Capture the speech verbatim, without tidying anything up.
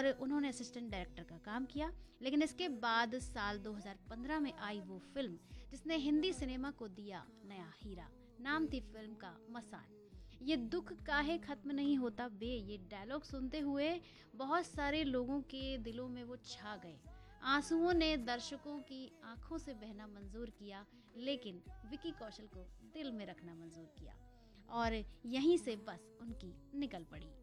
और उन्होंने assistant director का काम किया। लेकिन इसके बाद साल दो हज़ार पंद्रह में आई वो फिल्म जिसने हिंदी सिनेमा को दिया नया हीरा, नाम थी फिल्म का मसान। ये दुख काहे खत्म नहीं होता बे, ये डायलॉग सुनते हुए बहुत सारे लोगों के दिलों में वो छा गए। आंसुओं ने दर्शकों की आंखों से बहना मंजूर किया, लेकिन विकी कौशल को दिल में रखना मंजूर किया और यहीं से बस उनकी निकल पड़ी।